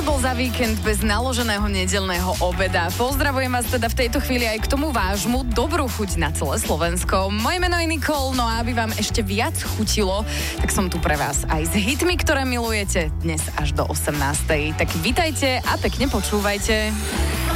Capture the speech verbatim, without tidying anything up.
bol za víkend bez naloženého nedeľného obeda? Pozdravujem vás teda v tejto chvíli aj k tomu vášmu. Dobrú chuť na celé Slovensko. Moje meno je Nicole, no a aby vám ešte viac chutilo, tak som tu pre vás aj s hitmi, ktoré milujete dnes až do osemnástej. Tak vitajte a pekne počúvajte.